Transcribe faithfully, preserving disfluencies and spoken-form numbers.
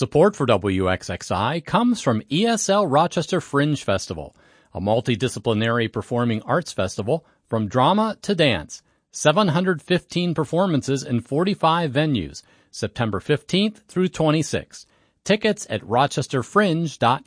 Support for W X X I comes from E S L Rochester Fringe Festival, a multidisciplinary performing arts festival from drama to dance. seven hundred fifteen performances in forty-five venues, September fifteenth through twenty-sixth. Tickets at rochester fringe dot com.